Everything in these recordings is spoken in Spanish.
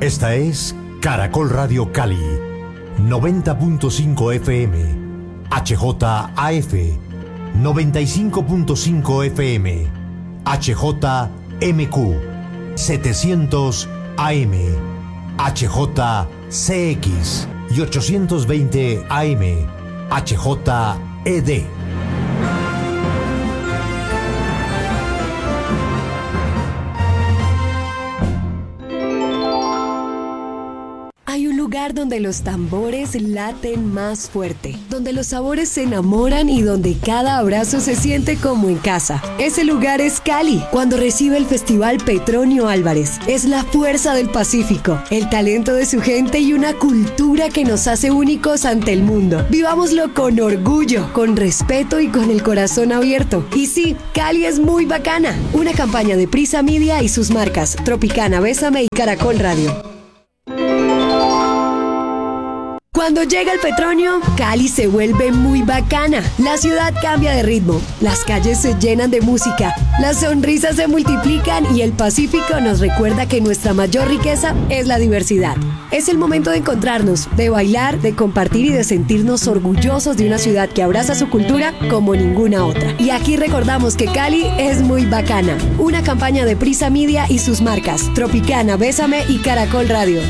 Esta es Caracol Radio Cali, 90.5 FM, HJAF, 95.5 FM, HJMQ, 700 AM, HJCX y 820 AM, HJED. Hay un lugar donde los tambores laten más fuerte, donde los sabores se enamoran y donde cada abrazo se siente como en casa. Ese lugar es Cali, cuando recibe el Festival Petronio Álvarez. Es la fuerza del Pacífico, el talento de su gente y una cultura que nos hace únicos ante el mundo. Vivámoslo con orgullo, con respeto y con el corazón abierto. Y sí, Cali es muy bacana. Una campaña de Prisa Media y sus marcas Tropicana, Bésame y Caracol Radio. Cuando llega el Petronio, Cali se vuelve muy bacana. La ciudad cambia de ritmo, las calles se llenan de música, las sonrisas se multiplican y el Pacífico nos recuerda que nuestra mayor riqueza es la diversidad. Es el momento de encontrarnos, de bailar, de compartir y de sentirnos orgullosos de una ciudad que abraza su cultura como ninguna otra. Y aquí recordamos que Cali es muy bacana. Una campaña de Prisa Media y sus marcas Tropicana, Bésame y Caracol Radio.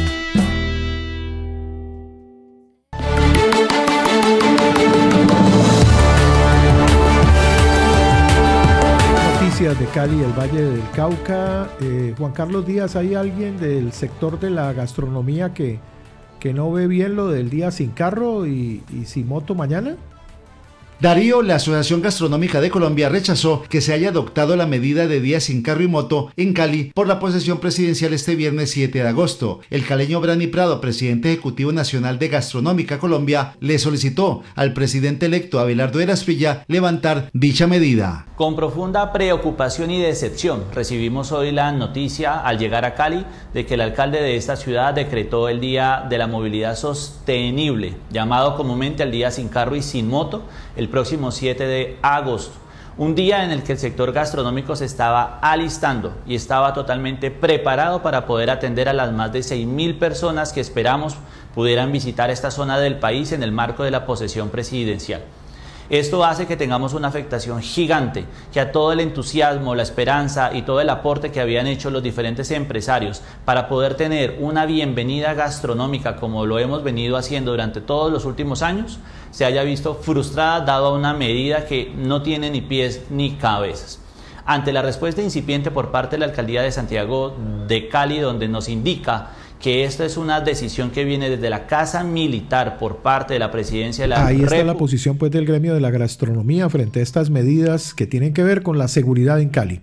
De Cali y el Valle del Cauca. Juan Carlos Díaz, ¿hay alguien del sector de la gastronomía que no ve bien lo del día sin carro y sin moto mañana? Darío, la Asociación Gastronómica de Colombia rechazó que se haya adoptado la medida de día sin carro y moto en Cali por la posesión presidencial este viernes 7 de agosto. El caleño Brani Prado, presidente ejecutivo nacional de Gastronómica Colombia, le solicitó al presidente electo Abelardo Erasprilla levantar dicha medida. Con profunda preocupación y decepción recibimos hoy la noticia al llegar a Cali de que el alcalde de esta ciudad decretó el Día de la Movilidad Sostenible, llamado comúnmente el Día sin Carro y sin Moto, el próximo 7 de agosto. Un día en el que el sector gastronómico se estaba alistando y estaba totalmente preparado para poder atender a las más de 6.000 personas que esperamos pudieran visitar esta zona del país en el marco de la posesión presidencial. Esto hace que tengamos una afectación gigante, que a todo el entusiasmo, la esperanza y todo el aporte que habían hecho los diferentes empresarios para poder tener una bienvenida gastronómica como lo hemos venido haciendo durante todos los últimos años, se haya visto frustrada dado a una medida que no tiene ni pies ni cabezas. Ante la respuesta incipiente por parte de la Alcaldía de Santiago de Cali, donde nos indica que esta es una decisión que viene desde la Casa Militar por parte de la Presidencia de la Ahí está la posición pues del gremio de la gastronomía frente a estas medidas que tienen que ver con la seguridad en Cali.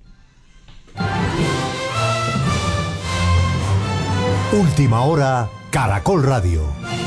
Última hora, Caracol Radio.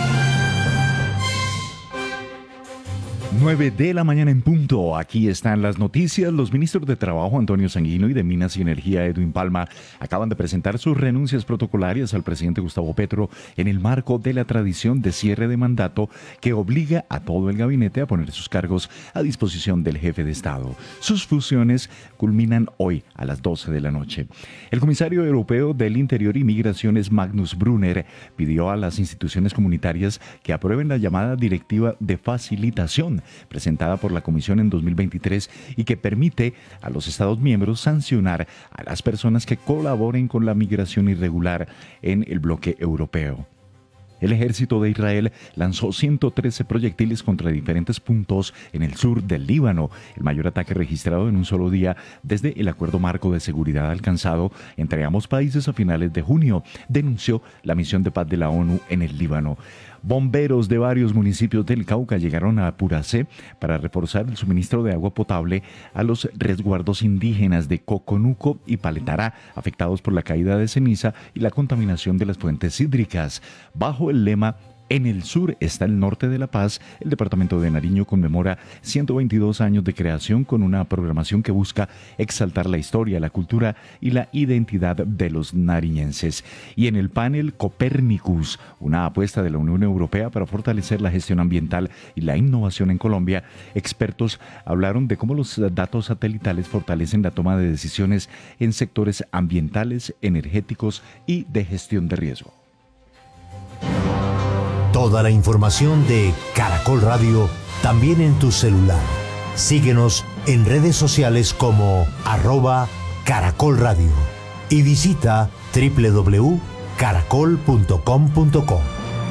9 de la mañana en punto. Aquí están las noticias. Los ministros de Trabajo Antonio Sanguino y de Minas y Energía Edwin Palma acaban de presentar sus renuncias protocolarias al presidente Gustavo Petro en el marco de la tradición de cierre de mandato que obliga a todo el gabinete a poner sus cargos a disposición del jefe de Estado. Sus funciones culminan hoy a las 12 de la noche. El comisario europeo del Interior y Migraciones Magnus Brunner pidió a las instituciones comunitarias que aprueben la llamada Directiva de Facilitación presentada por la Comisión en 2023 y que permite a los Estados miembros sancionar a las personas que colaboren con la migración irregular en el bloque europeo. El ejército de Israel lanzó 113 proyectiles contra diferentes puntos en el sur del Líbano, el mayor ataque registrado en un solo día desde el acuerdo marco de seguridad alcanzado entre ambos países a finales de junio, denunció la misión de paz de la ONU en el Líbano. Bomberos de varios municipios del Cauca llegaron a Puracé para reforzar el suministro de agua potable a los resguardos indígenas de Coconuco y Paletará, afectados por la caída de ceniza y la contaminación de las fuentes hídricas. Bajo el lema En el sur está el norte de La Paz. El departamento de Nariño conmemora 122 años de creación con una programación que busca exaltar la historia, la cultura y la identidad de los nariñenses. Y en el panel Copernicus, una apuesta de la Unión Europea para fortalecer la gestión ambiental y la innovación en Colombia, expertos hablaron de cómo los datos satelitales fortalecen la toma de decisiones en sectores ambientales, energéticos y de gestión de riesgo. Toda la información de Caracol Radio también en tu celular. Síguenos en redes sociales como @Caracol Radio y visita www.caracol.com.co.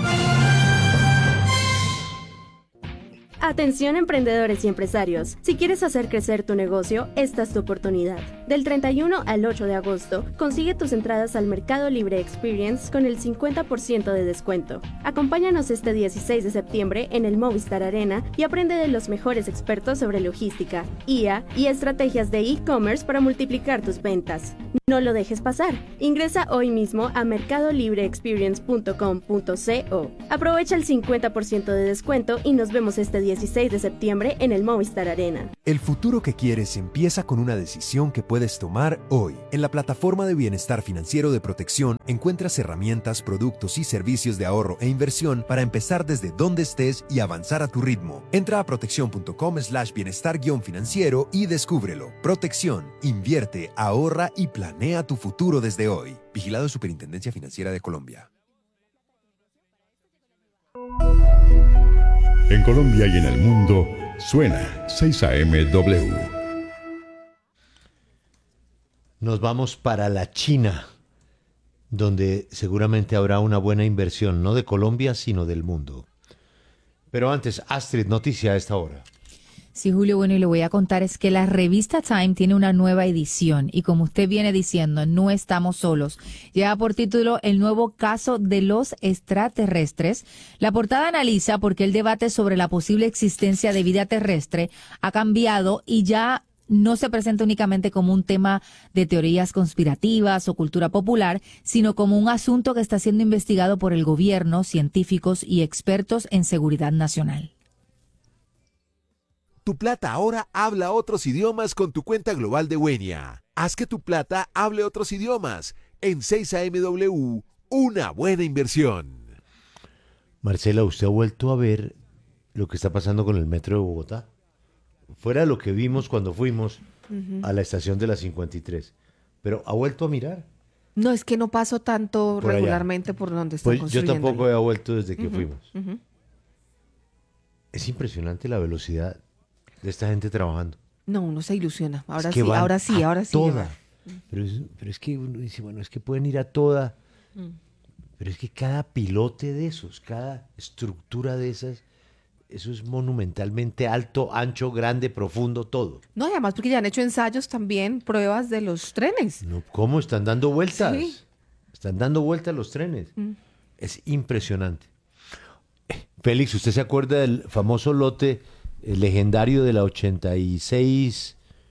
Atención emprendedores y empresarios, si quieres hacer crecer tu negocio, esta es tu oportunidad. Del 31 al 8 de agosto, consigue tus entradas al Mercado Libre Experience con el 50% de descuento. Acompáñanos este 16 de septiembre en el Movistar Arena y aprende de los mejores expertos sobre logística, IA y estrategias de e-commerce para multiplicar tus ventas. No lo dejes pasar. Ingresa hoy mismo a mercadolibreexperience.com.co. Aprovecha el 50% de descuento y nos vemos este 16 de septiembre en el Movistar Arena. El futuro que quieres empieza con una decisión que puedes tomar hoy. En la plataforma de bienestar financiero de Protección encuentras herramientas, productos y servicios de ahorro e inversión para empezar desde donde estés y avanzar a tu ritmo. Entra a protección.com/bienestar-financiero y descúbrelo. Protección, invierte, ahorra y planea tu futuro desde hoy. Vigilado Superintendencia Financiera de Colombia. En Colombia y en el mundo, suena 6am-W. Nos vamos para la China, donde seguramente habrá una buena inversión, no de Colombia, sino del mundo. Pero antes, Astrid, noticia a esta hora. Sí, Julio, bueno, y le voy a contar es que la revista Time tiene una nueva edición y como usted viene diciendo, no estamos solos. Lleva por título El nuevo caso de los extraterrestres. La portada analiza por qué el debate sobre la posible existencia de vida terrestre ha cambiado y ya no se presenta únicamente como un tema de teorías conspirativas o cultura popular, sino como un asunto que está siendo investigado por el gobierno, científicos y expertos en seguridad nacional. Tu Plata ahora habla otros idiomas con tu cuenta global de Wenia. Haz que tu Plata hable otros idiomas. En 6amW, una buena inversión. Marcela, ¿usted ha vuelto a ver lo que está pasando con el metro de Bogotá? Fuera de lo que vimos cuando fuimos a la estación de la 53. Pero ¿ha vuelto a mirar? No, es que no paso tanto Por allá. regularmente por donde están Pues yo construyendo. tampoco he vuelto desde que fuimos. Es impresionante la velocidad de esta gente trabajando. No, uno se ilusiona. Ahora Es que sí, van ahora sí, a ahora sí. toda. Pero es que uno dice, bueno, es que pueden ir a toda. Pero es que cada pilote de esos, cada estructura de esas, eso es monumentalmente alto, ancho, grande, profundo, todo. No, y además porque ya han hecho ensayos también, pruebas de los trenes. No, ¿cómo están dando vueltas? Sí. Están dando vueltas los trenes. Es impresionante. Félix, ¿usted se acuerda del famoso lote legendario de la 86,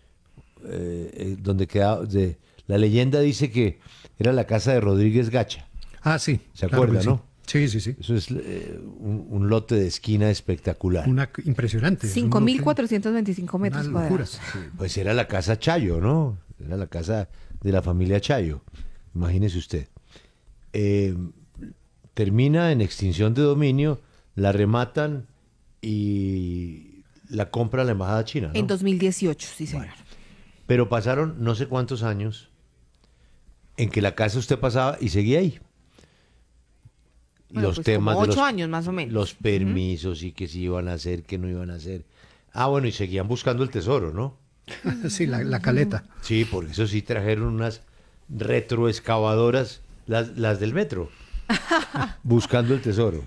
donde quedaba, la leyenda dice que era la casa de Rodríguez Gacha? Ah, sí. ¿Se claro acuerda, que no? Sí, sí, sí. Eso es un lote de esquina espectacular. Impresionante. 5.425 metros cuadrados. Pues era la casa Chayo, ¿no? Era la casa de la familia Chayo. Imagínese usted. Termina en extinción de dominio, la rematan y la compra la embajada china, ¿no? En 2018, sí, señor. Bueno, pero pasaron no sé cuántos años en que la casa usted pasaba y seguía ahí. Bueno, Los pues temas como de 8 años más o menos. los permisos y que si iban a hacer, que no iban a hacer. Ah, bueno, y seguían buscando el tesoro, ¿no? Sí, la caleta. Sí, por eso sí trajeron unas retroexcavadoras, las del metro, buscando el tesoro.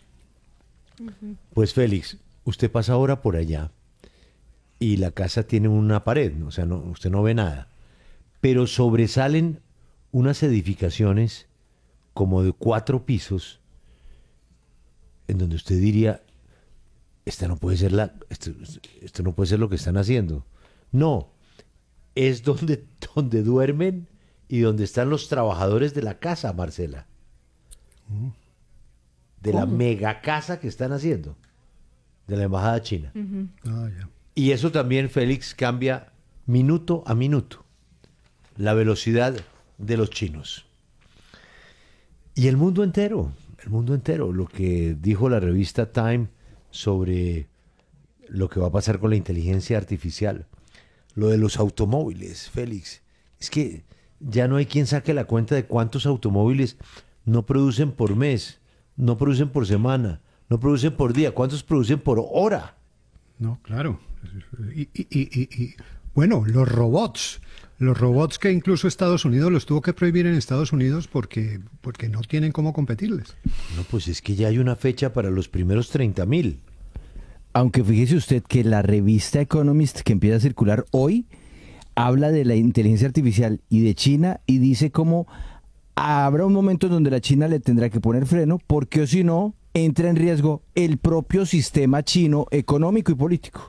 Pues Félix, usted pasa ahora por allá y la casa tiene una pared, ¿no? O sea, no, usted no ve nada, pero sobresalen unas edificaciones como de 4 pisos en donde usted diría, esta no puede ser esto no puede ser lo que están haciendo. No, es donde duermen y donde están los trabajadores de la casa, Marcela. de la mega casa que están haciendo, de la embajada china. Y eso también, Félix, cambia minuto a minuto la velocidad de los chinos. Y el mundo entero, lo que dijo la revista Time sobre lo que va a pasar con la inteligencia artificial, lo de los automóviles, Félix, es que ya no hay quien saque la cuenta de cuántos automóviles no producen por mes, no producen por semana, no producen por día, cuántos producen por hora. No, claro. Y bueno, los robots que incluso Estados Unidos los tuvo que prohibir en Estados Unidos porque no tienen cómo competirles. No, pues es que ya hay una fecha para los primeros 30,000. Aunque fíjese usted que la revista Economist que empieza a circular hoy habla de la inteligencia artificial y de China y dice cómo habrá un momento en donde la China le tendrá que poner freno porque o si no entra en riesgo el propio sistema chino económico y político.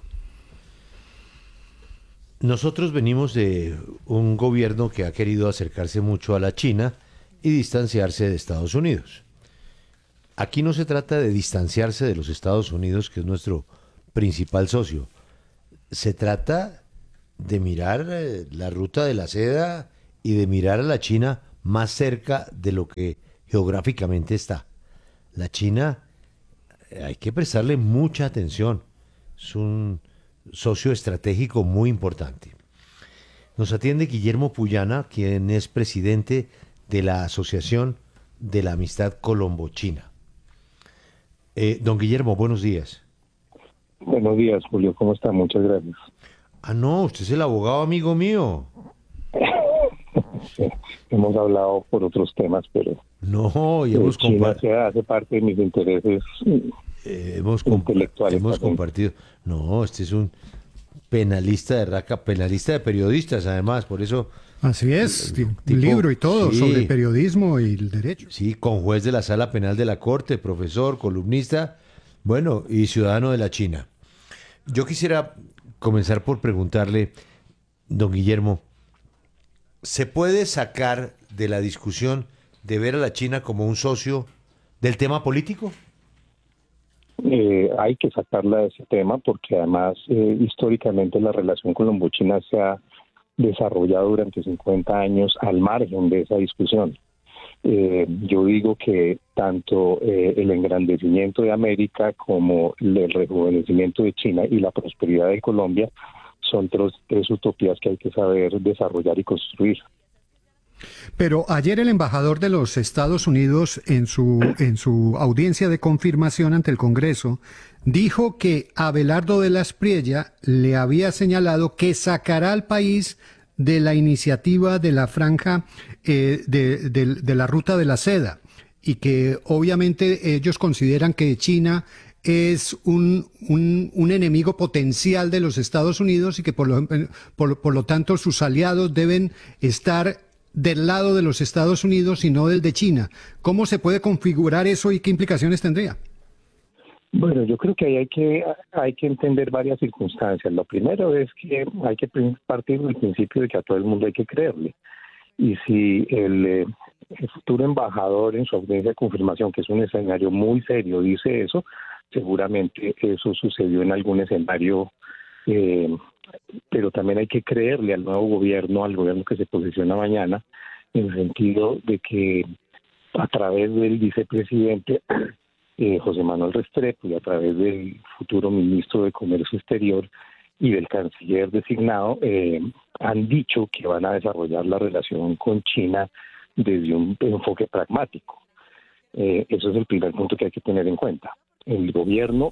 Nosotros venimos de un gobierno que ha querido acercarse mucho a la China y distanciarse de Estados Unidos. Aquí no se trata de distanciarse de los Estados Unidos, que es nuestro principal socio. Se trata de mirar la ruta de la seda y de mirar a la China más cerca de lo que geográficamente está. La China hay que prestarle mucha atención. Es un socio estratégico muy importante. Nos atiende Guillermo Puyana, quien es presidente de la Asociación de la Amistad Colombo-China. Don Guillermo, buenos días. Buenos días, Julio. ¿Cómo está? Muchas gracias. Ah, no, usted es el abogado amigo mío. Sí, hemos hablado por otros temas, pero... No, y hemos compartido. Hace parte de mis intereses intelectuales. Hemos compartido. No, este es un penalista de raca, penalista de periodistas, además, por eso... Así es, un libro y todo sobre periodismo y el derecho. Sí, con juez de la Sala Penal de la Corte, profesor, columnista, bueno, y ciudadano de la China. Yo quisiera comenzar por preguntarle, don Guillermo, ¿se puede sacar de la discusión de ver a la China como un socio del tema político? Hay que sacarla de ese tema porque además históricamente la relación colombo-china se ha desarrollado durante 50 años al margen de esa discusión. Yo digo que tanto el engrandecimiento de América como el rejuvenecimiento de China y la prosperidad de Colombia son tres utopías que hay que saber desarrollar y construir. Pero ayer el embajador de los Estados Unidos en su audiencia de confirmación ante el Congreso dijo que Abelardo de la Espriella le había señalado que sacará al país de la iniciativa de la franja de la ruta de la seda y que obviamente ellos consideran que China es un enemigo potencial de los Estados Unidos y que por lo tanto sus aliados deben estar del lado de los Estados Unidos y no del de China. ¿Cómo se puede configurar eso y qué implicaciones tendría? Bueno, yo creo que ahí hay que entender varias circunstancias. Lo primero es que hay que partir del principio de que a todo el mundo hay que creerle. Y si el futuro embajador en su audiencia de confirmación, que es un escenario muy serio, dice eso, seguramente eso sucedió en algún escenario, pero también hay que creerle al nuevo gobierno, al gobierno que se posiciona mañana, en el sentido de que a través del vicepresidente José Manuel Restrepo y a través del futuro ministro de Comercio Exterior y del canciller designado, han dicho que van a desarrollar la relación con China desde un enfoque pragmático. Eso es el primer punto que hay que tener en cuenta. El gobierno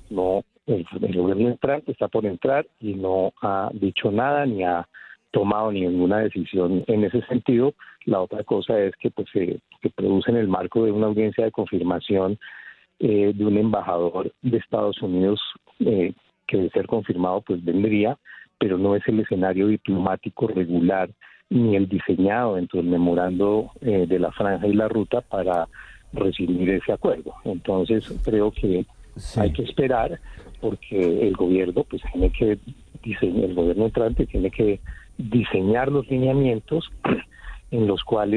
entrante está por entrar y no ha dicho nada ni ha tomado ninguna decisión en ese sentido. La otra cosa es que pues, se produce en el marco de una audiencia de confirmación de un embajador de Estados Unidos que de ser confirmado pues vendría, pero no es el escenario diplomático regular ni el diseñado dentro del memorando de la franja y la ruta para recibir ese acuerdo. Entonces creo que hay que esperar porque el gobierno pues tiene que diseñar, el gobierno entrante tiene que diseñar los lineamientos en los cuales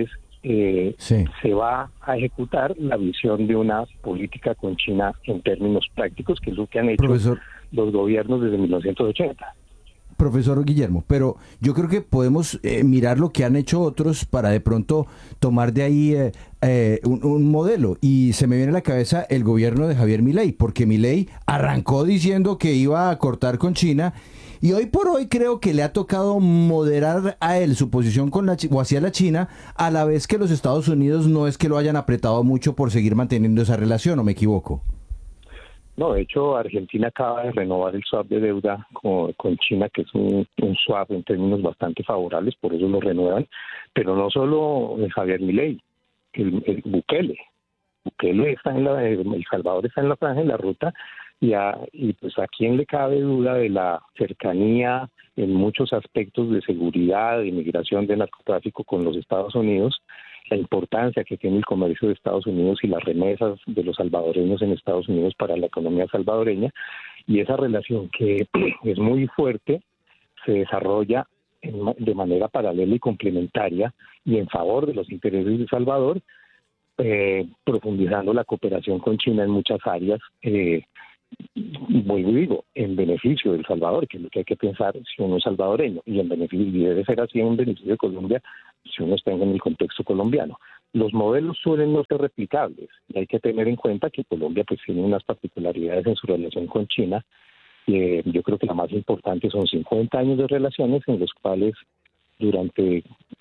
se va a ejecutar la visión de una política con China en términos prácticos, que es lo que han hecho los gobiernos desde 1980. Profesor Guillermo, pero yo creo que podemos mirar lo que han hecho otros para de pronto tomar de ahí un modelo. Y se me viene a la cabeza el gobierno de Javier Milei, porque Milei arrancó diciendo que iba a cortar con China y hoy por hoy creo que le ha tocado moderar a él su posición con o hacia la China, a la vez que los Estados Unidos no es que lo hayan apretado mucho por seguir manteniendo esa relación, ¿o me equivoco? No, de hecho, Argentina acaba de renovar el swap de deuda con China, que es un swap en términos bastante favorables, por eso lo renuevan. Pero no solo Javier Milei, el Bukele está El Salvador está en la franja, en la ruta, y pues a quién le cabe duda de la cercanía en muchos aspectos de seguridad, de inmigración, de narcotráfico con los Estados Unidos, la importancia que tiene el comercio de Estados Unidos y las remesas de los salvadoreños en Estados Unidos para la economía salvadoreña, y esa relación que es muy fuerte se desarrolla de manera paralela y complementaria y en favor de los intereses de El Salvador, profundizando la cooperación con China en muchas áreas, vuelvo y digo, en beneficio de El Salvador, que es lo que hay que pensar si uno es salvadoreño, y en beneficio, y debe ser así en beneficio de Colombia, si uno está en el contexto colombiano. Los modelos suelen no ser replicables, y hay que tener en cuenta que Colombia pues tiene unas particularidades en su relación con China. Yo creo que la más importante son 50 años de relaciones en los cuales durante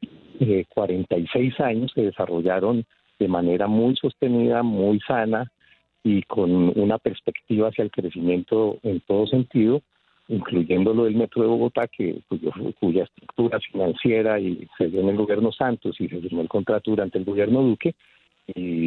46 años se desarrollaron de manera muy sostenida, muy sana y con una perspectiva hacia el crecimiento en todo sentido, incluyendo lo del Metro de Bogotá, cuya estructura financiera y se dio en el gobierno Santos y se firmó el contrato durante el gobierno Duque, y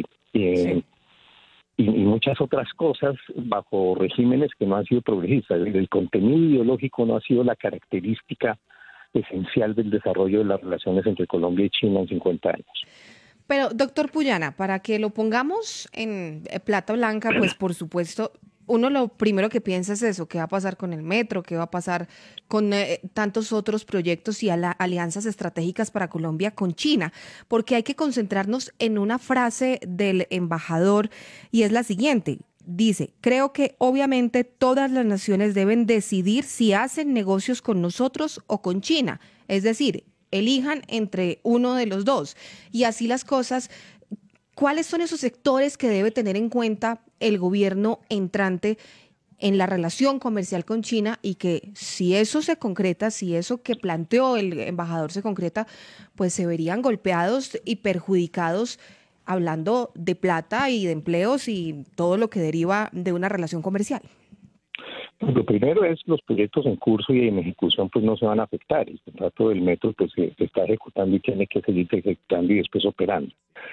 muchas otras cosas bajo regímenes que no han sido progresistas. El contenido ideológico no ha sido la característica esencial del desarrollo de las relaciones entre Colombia y China en 50 años. Pero, doctor Puyana, para que lo pongamos en plata blanca, pues por supuesto, uno lo primero que piensa es eso, qué va a pasar con el metro, qué va a pasar con tantos otros proyectos y alianzas estratégicas para Colombia con China, porque hay que concentrarnos en una frase del embajador y es la siguiente. Dice, creo que obviamente todas las naciones deben decidir si hacen negocios con nosotros o con China, es decir, elijan entre uno de los dos. Y así las cosas, ¿cuáles son esos sectores que debe tener en cuenta el gobierno entrante en la relación comercial con China? Y que si eso se concreta, si eso que planteó el embajador se concreta, pues se verían golpeados y perjudicados, hablando de plata y de empleos y todo lo que deriva de una relación comercial. Lo primero es los proyectos en curso y en ejecución pues no se van a afectar. El contrato del metro pues se está ejecutando y tiene que seguir ejecutando y después operando.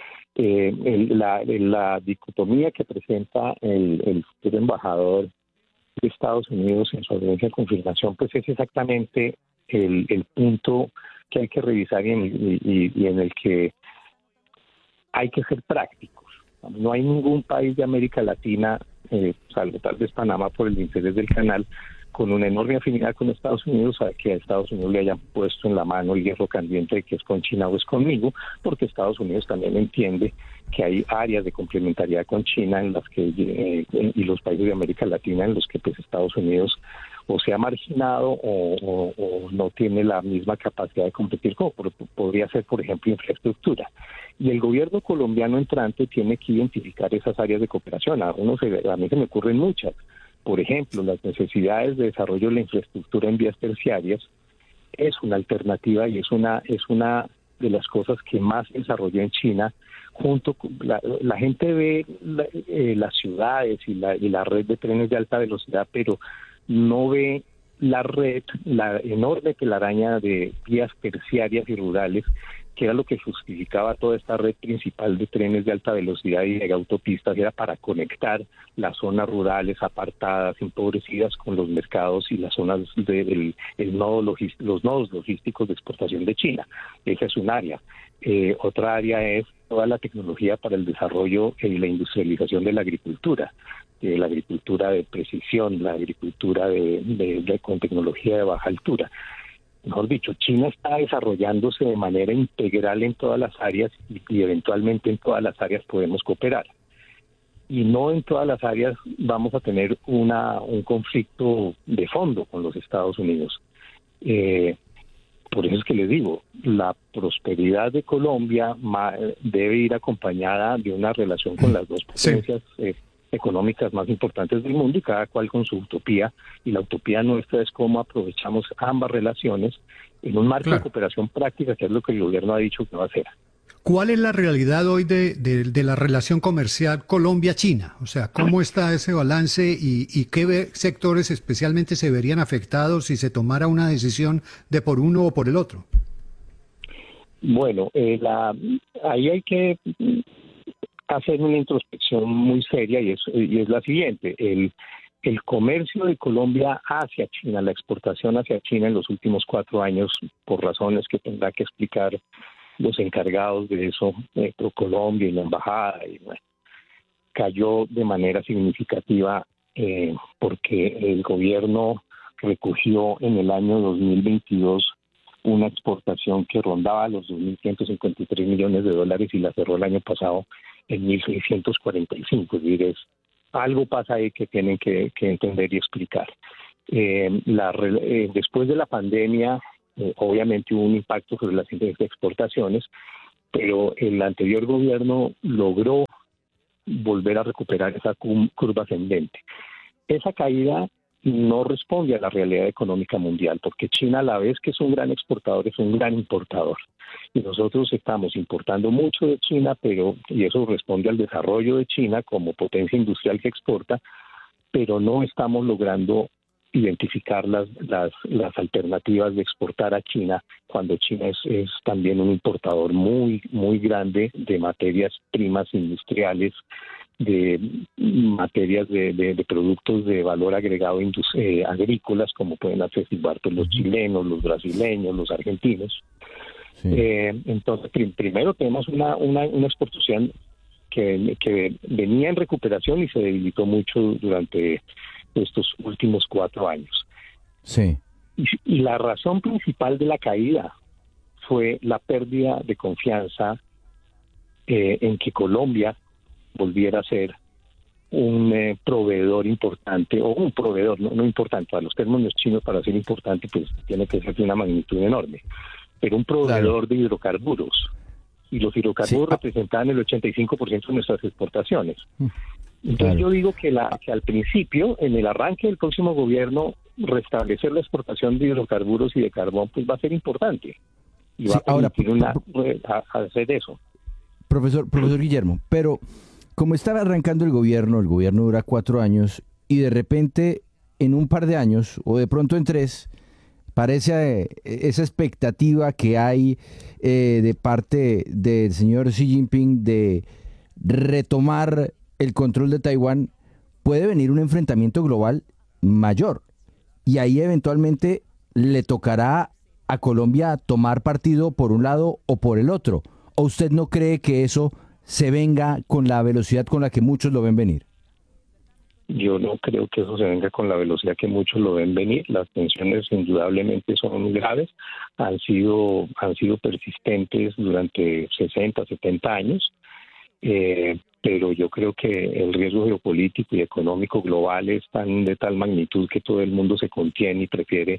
La dicotomía que presenta el futuro embajador de Estados Unidos en su audiencia de confirmación pues es exactamente el punto que hay que revisar y en el que hay que ser prácticos. No hay ningún país de América Latina, salvo tal vez Panamá por el interés del canal, con una enorme afinidad con Estados Unidos, a que a Estados Unidos le hayan puesto en la mano el hierro caliente de que es con China o es conmigo, porque Estados Unidos también entiende que hay áreas de complementariedad con China en las que y los países de América Latina en los que pues Estados Unidos o se ha marginado o no tiene la misma capacidad de competir como podría ser, por ejemplo, infraestructura. Y el gobierno colombiano entrante tiene que identificar esas áreas de cooperación. A mí se me ocurren muchas. Por ejemplo, las necesidades de desarrollo de la infraestructura en vías terciarias es una alternativa y es una de las cosas que más se desarrolló en China. Junto con la gente ve las ciudades y la red de trenes de alta velocidad, pero no ve la red, la enorme telaraña de vías terciarias y rurales, que era lo que justificaba toda esta red principal de trenes de alta velocidad y de autopistas, era para conectar las zonas rurales apartadas, empobrecidas, con los mercados y las zonas los nodos logísticos de exportación de China. Esa es un área. Otra área es toda la tecnología para el desarrollo y la industrialización de la agricultura de precisión, la agricultura con tecnología de baja altura. Mejor dicho, China está desarrollándose de manera integral en todas las áreas y eventualmente en todas las áreas podemos cooperar. Y no en todas las áreas vamos a tener un conflicto de fondo con los Estados Unidos. Por eso es que les digo, la prosperidad de Colombia debe ir acompañada de una relación con las dos potencias económicas más importantes del mundo y cada cual con su utopía. Y la utopía nuestra es cómo aprovechamos ambas relaciones en un marco de cooperación práctica, que es lo que el gobierno ha dicho que va a hacer. ¿Cuál es la realidad hoy de la relación comercial Colombia-China? O sea, ¿cómo está ese balance y qué sectores especialmente se verían afectados si se tomara una decisión de por uno o por el otro? Bueno, ahí hay que hacer una introspección muy seria y es la siguiente. El comercio de Colombia hacia China, la exportación hacia China en los últimos 4 años, por razones que tendrá que explicar los encargados de eso, ProColombia y la embajada, y bueno, cayó de manera significativa porque el gobierno recogió en el año 2022 una exportación que rondaba los $2.153 millones y la cerró el año pasado en 1.645. Es decir, algo pasa ahí que tienen que entender y explicar. Después de la pandemia, obviamente hubo un impacto sobre las exportaciones, pero el anterior gobierno logró volver a recuperar esa curva ascendente. Esa caída no responde a la realidad económica mundial, porque China, a la vez que es un gran exportador, es un gran importador. Y nosotros estamos importando mucho de China, y eso responde al desarrollo de China como potencia industrial que exporta, pero no estamos logrando identificar las alternativas de exportar a China, cuando China es también un importador muy, muy grande de materias primas industriales, de materias de productos de valor agregado agrícolas, como pueden atestiguar los chilenos, los brasileños, los argentinos. Sí. Entonces, primero tenemos una exportación que venía en recuperación y se debilitó mucho durante estos últimos 4 años. Sí. Y la razón principal de la caída fue la pérdida de confianza en que Colombia volviera a ser un proveedor importante, o un proveedor, no importante, para los términos chinos, para ser importante, pues tiene que ser de una magnitud enorme, pero un proveedor de hidrocarburos. Y los hidrocarburos representaban el 85% de nuestras exportaciones. Entonces yo digo que al principio, en el arranque del próximo gobierno, restablecer la exportación de hidrocarburos y de carbón pues va a ser importante. Y va a permitir hacer eso. Profesor Guillermo, pero como estaba arrancando el gobierno dura 4 años y de repente en un par de años o de pronto en 3 parece esa expectativa que hay de parte del señor Xi Jinping de retomar el control de Taiwán, puede venir un enfrentamiento global mayor y ahí eventualmente le tocará a Colombia tomar partido por un lado o por el otro. ¿O usted no cree que eso se venga con la velocidad con la que muchos lo ven venir? Yo no creo que eso se venga con la velocidad que muchos lo ven venir. Las tensiones indudablemente son graves, han sido persistentes durante 60, 70 años, pero yo creo que el riesgo geopolítico y económico global es de tal magnitud que todo el mundo se contiene y prefiere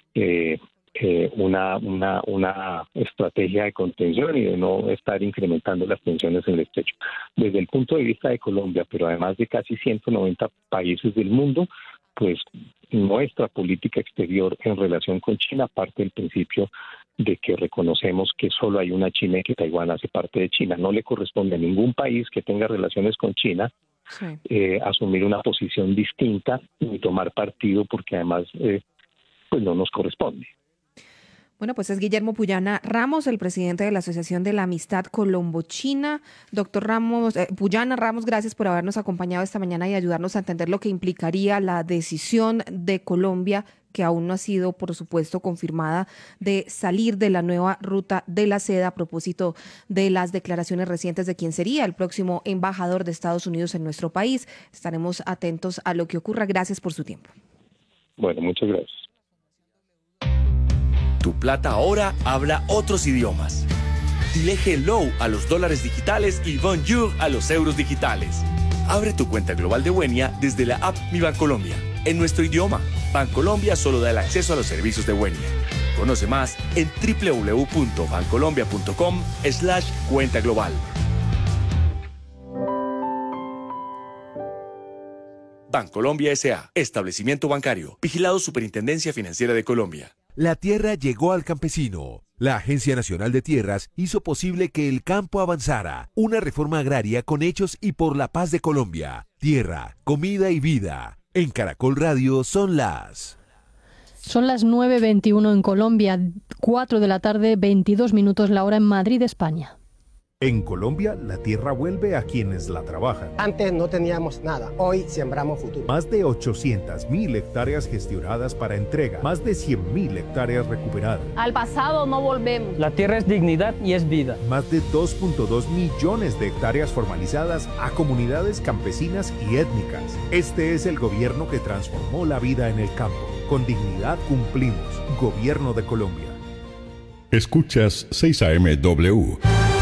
una estrategia de contención y de no estar incrementando las tensiones en el estrecho. Desde el punto de vista de Colombia, pero además de casi 190 países del mundo, pues nuestra política exterior en relación con China parte del principio de que reconocemos que solo hay una China y que Taiwán hace parte de China. No le corresponde a ningún país que tenga relaciones con China asumir una posición distinta ni tomar partido, porque además pues no nos corresponde. Bueno, pues es Guillermo Puyana Ramos, el presidente de la Asociación de la Amistad Colombo-China. Doctor Puyana Ramos, gracias por habernos acompañado esta mañana y ayudarnos a entender lo que implicaría la decisión de Colombia, que aún no ha sido, por supuesto, confirmada, de salir de la nueva ruta de la seda a propósito de las declaraciones recientes de quien sería el próximo embajador de Estados Unidos en nuestro país. Estaremos atentos a lo que ocurra. Gracias por su tiempo. Bueno, muchas gracias. Tu plata ahora habla otros idiomas. Dile hello a los dólares digitales y bonjour a los euros digitales. Abre tu cuenta global de Wenia desde la app Mi Bancolombia, en nuestro idioma. Bancolombia solo da el acceso a los servicios de Wenia. Conoce más en www.bancolombia.com/cuenta global. Bancolombia S.A. Establecimiento bancario. Vigilado Superintendencia Financiera de Colombia. La tierra llegó al campesino. La Agencia Nacional de Tierras hizo posible que el campo avanzara. Una reforma agraria con hechos y por la paz de Colombia. Tierra, comida y vida. En Caracol Radio son las 9:21 en Colombia, 4 de la tarde, 22 minutos la hora en Madrid, España. En Colombia, la tierra vuelve a quienes la trabajan. Antes no teníamos nada, hoy sembramos futuro. Más de 800.000 hectáreas gestionadas para entrega, más de 100.000 hectáreas recuperadas. Al pasado no volvemos. La tierra es dignidad y es vida. Más de 2.2 millones de hectáreas formalizadas a comunidades campesinas y étnicas. Este es el gobierno que transformó la vida en el campo. Con dignidad cumplimos. Gobierno de Colombia. Escuchas 6 AM.W.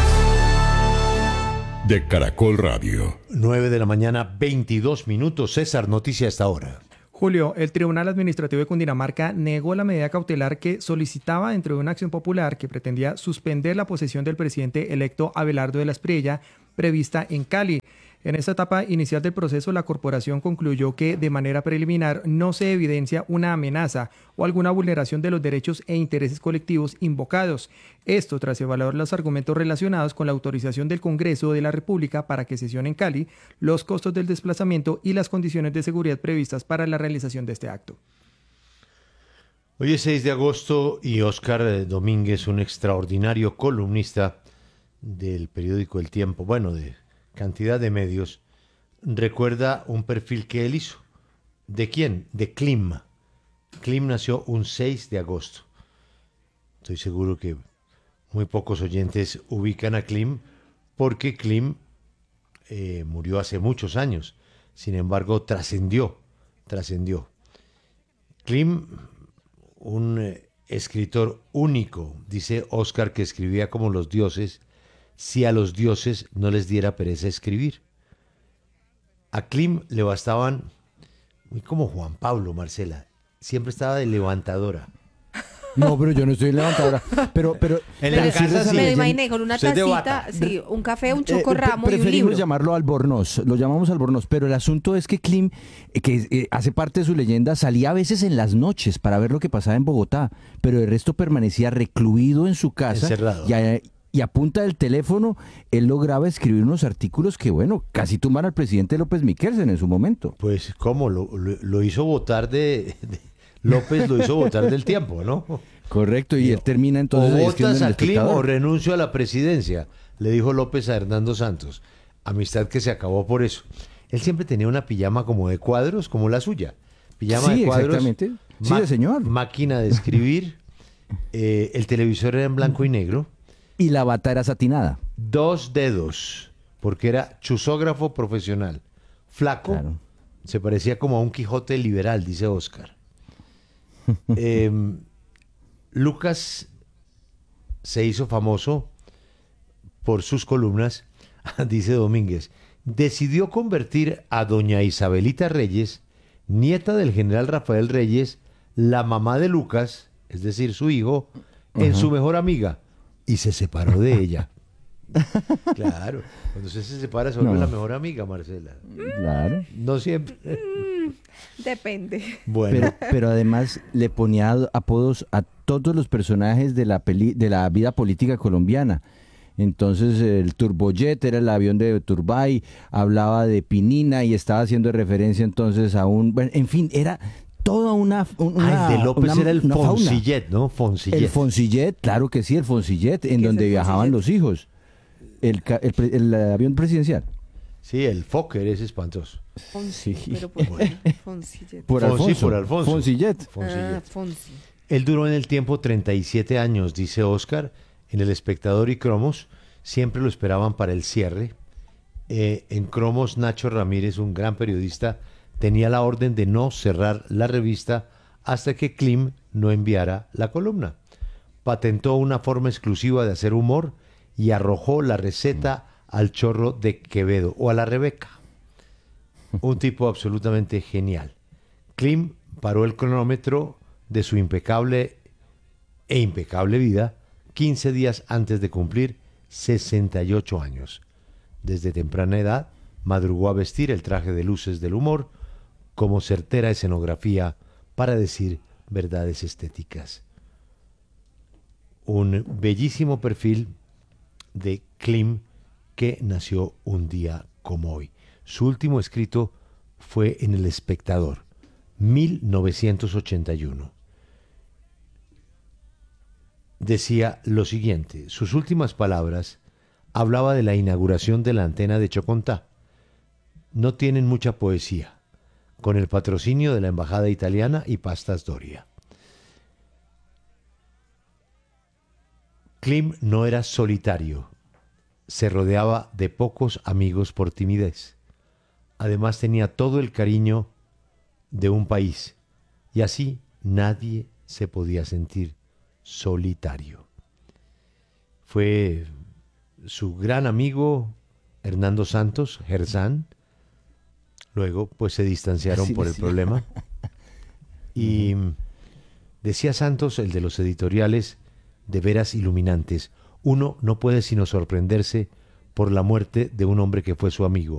de Caracol Radio. 9 de la mañana, 22 minutos. César, noticia hasta ahora. Julio, el Tribunal Administrativo de Cundinamarca negó la medida cautelar que solicitaba dentro de una acción popular que pretendía suspender la posesión del presidente electo Abelardo de la Espriella, prevista en Cali. En esta etapa inicial del proceso, la corporación concluyó que de manera preliminar no se evidencia una amenaza o alguna vulneración de los derechos e intereses colectivos invocados. Esto tras evaluar los argumentos relacionados con la autorización del Congreso de la República para que sesione en Cali, los costos del desplazamiento y las condiciones de seguridad previstas para la realización de este acto. Hoy es 6 de agosto y Óscar Domínguez, un extraordinario columnista del periódico El Tiempo, bueno, de cantidad de medios, recuerda un perfil que él hizo. ¿De quién? De Klim. Klim nació un 6 de agosto. Estoy seguro que muy pocos oyentes ubican a Klim porque Klim murió hace muchos años. Sin embargo, trascendió. Klim, un escritor único, dice Óscar, que escribía como los dioses, si a los dioses no les diera pereza escribir. A Klim le bastaban, muy como Juan Pablo, Marcela, siempre estaba de levantadora. No, pero yo no estoy levantadora. Pero en la casa sí. Me lo imaginé con una tacita, sí, un café, un chocorramo y un libro. Preferimos llamarlo Albornoz, lo llamamos Albornoz, pero el asunto es que Klim, que hace parte de su leyenda, salía a veces en las noches para ver lo que pasaba en Bogotá, pero el resto permanecía recluido en su casa. Encerrado. Y a punta del teléfono, él lograba escribir unos artículos que, bueno, casi tumban al presidente López Miquelsen en su momento. Pues, ¿cómo? Lo hizo votar López lo hizo votar del Tiempo, ¿no? Correcto, y él termina entonces... O votas a Klim o renuncio a la presidencia, le dijo López a Hernando Santos. Amistad que se acabó por eso. Él siempre tenía una pijama como de cuadros, como la suya. Pijama de cuadros. Exactamente. Sí, señor. Máquina de escribir. El televisor era en blanco y negro. Y la bata era satinada. 2 dedos, porque era chusógrafo profesional. Flaco, claro. Se parecía como a un Quijote liberal, dice Óscar. Lucas se hizo famoso por sus columnas, dice Domínguez. Decidió convertir a doña Isabelita Reyes, nieta del general Rafael Reyes, la mamá de Lucas, es decir, su hijo, en su mejor amiga. Y se separó de ella. Claro, cuando usted se separa se vuelve la mejor amiga, Marcela. Claro. No siempre. Depende. Bueno. Pero además le ponía apodos a todos los personajes de la vida política colombiana. Entonces el Turbojet era el avión de Turbay, hablaba de Pinina y estaba haciendo referencia entonces a un... Bueno, en fin, era... toda una el de López era el Foncillet, ¿no? El Foncillet, claro que sí, el Foncillet, en donde viajaban los hijos. El avión presidencial. Sí, el Fokker es espantoso. Fonsi, pero Foncillet. Por Alfonso. Foncillet. Fonsi. Él duró en el tiempo 37 años, dice Óscar, en El Espectador y Cromos. Siempre lo esperaban para el cierre. En Cromos, Nacho Ramírez, un gran periodista, tenía la orden de no cerrar la revista hasta que Klim no enviara la columna. patentó una forma exclusiva de hacer humor y arrojó la receta al chorro de Quevedo o a la Rebeca. Un tipo absolutamente genial. Klim paró el cronómetro de su impecable vida 15 días antes de cumplir 68 años. Desde temprana edad madrugó a vestir el traje de luces del humor como certera escenografía para decir verdades estéticas. Un bellísimo perfil de Klim, que nació un día como hoy. Su último escrito fue en El Espectador, 1981. Decía lo siguiente: sus últimas palabras hablaba de la inauguración de la antena de Chocontá. No tienen mucha poesía, con el patrocinio de la Embajada Italiana y Pastas Doria. Klim no era solitario, se rodeaba de pocos amigos por timidez. Además tenía todo el cariño de un país y así nadie se podía sentir solitario. Fue su gran amigo Hernando Santos, Gersán. Luego pues se distanciaron Así por el decía. problema. Y decía Santos, el de los editoriales de veras iluminantes: uno no puede sino sorprenderse por la muerte de un hombre que fue su amigo.